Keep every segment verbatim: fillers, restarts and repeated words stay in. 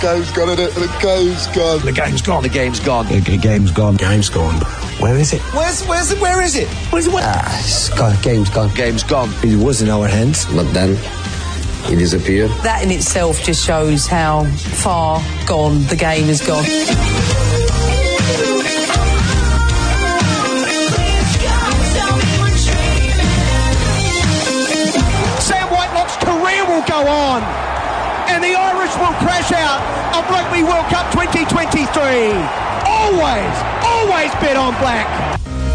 Game's gone, isn't it? The game's gone. The game's gone. The game's gone. The g- game's gone. Game's gone. Where is it? Where's, where's it? Where is it? Where's it? Where? Ah, it's gone. Game's gone. Game's gone. It was in our hands, but then he disappeared. That in itself just shows how far gone the game has gone. Sam Whitelock's career will go on, and the Irish will crash out of Rugby World Cup twenty twenty-three. Always, always bet on black.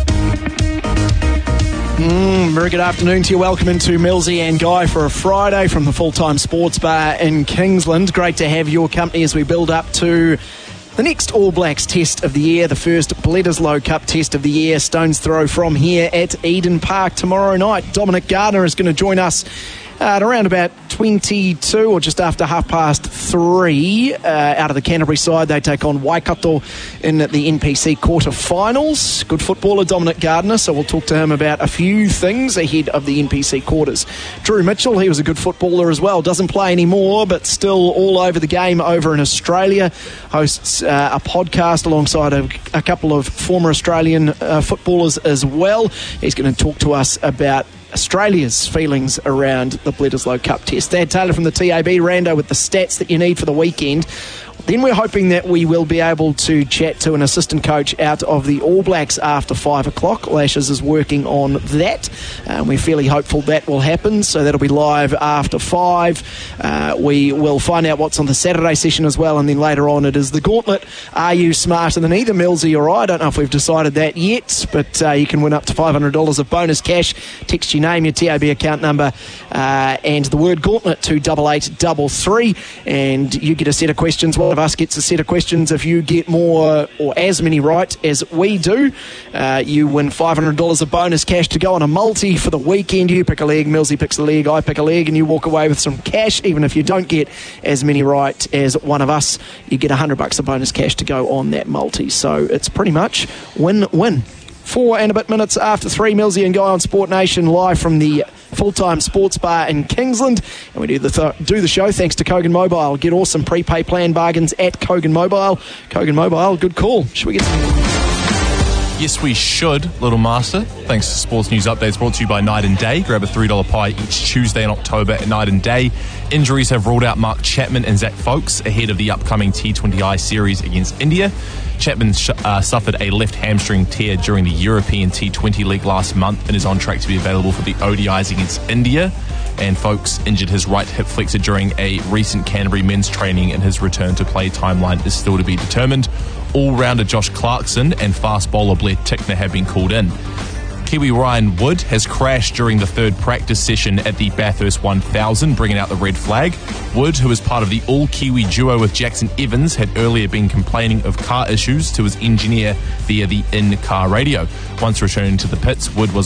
Mm, very good afternoon to you. Welcome into Millsy and Guy for a Friday from the Full-Time Sports Bar in Kingsland. Great to have your company as we build up to the next All Blacks test of the year, the first Bledisloe Cup test of the year. Stone's throw from here at Eden Park tomorrow night. Dominic Gardner is going to join us Uh, at around about twenty-two or just after half past three uh, out of the Canterbury side. They take on Waikato in the N P C quarter-finals. Good footballer, Dominic Gardner, so we'll talk to him about a few things ahead of the N P C quarters. Drew Mitchell, he was a good footballer as well. Doesn't play anymore, but still all over the game over in Australia. Hosts uh, a podcast alongside a, a couple of former Australian uh, footballers as well. He's going to talk to us about Australia's feelings around the Bledisloe Cup test. Thad Taylor from the T A B, Rando, with the stats that you need for the weekend. Then we're hoping that we will be able to chat to an assistant coach out of the All Blacks after five o'clock. Lashes is working on that. Uh, we're fairly hopeful that will happen, so that'll be live after five. Uh, we will find out what's on the Saturday session as well, and then later on it is the Gauntlet. Are you smarter than either Millsy or I? I don't know if we've decided that yet, but uh, you can win up to five hundred dollars of bonus cash. Text your name, your T A B account number, uh, and the word Gauntlet to double eight double three, and you get a set of questions. One of us gets a set of questions. If you get more or as many right as we do, uh, you win five hundred dollars of bonus cash to go on a multi for the weekend. You pick a leg, Millsy picks a leg, I pick a leg, and you walk away with some cash. Even if you don't get as many right as one of us, you get one hundred bucks of bonus cash to go on that multi. So it's pretty much win-win. Four and a bit minutes after three, Millsy and Guy on Sport Nation, live from the Full-Time Sports Bar in Kingsland. And we do the th- do the show thanks to Kogan Mobile. Get awesome prepay plan bargains at Kogan Mobile. Kogan Mobile, good call. Should we get some... Yes, we should, Little Master. Thanks to Sports News Updates brought to you by Night and Day. Grab a three dollar pie each Tuesday in October at Night and Day. Injuries have ruled out Mark Chapman and Zach Folkes ahead of the upcoming T twenty I series against India. Chapman sh- uh, suffered a left hamstring tear during the European T twenty League last month and is on track to be available for the O D Is against India. And Folkes injured his right hip flexor during a recent Canterbury men's training, and his return to play timeline is still to be determined. All-rounder Josh Clarkson and fast bowler Blair Tickner have been called in. Kiwi Ryan Wood has crashed during the third practice session at the Bathurst one thousand, bringing out the red flag. Wood, who was part of the all-Kiwi duo with Jackson Evans, had earlier been complaining of car issues to his engineer via the in-car radio. Once returning to the pits, Wood was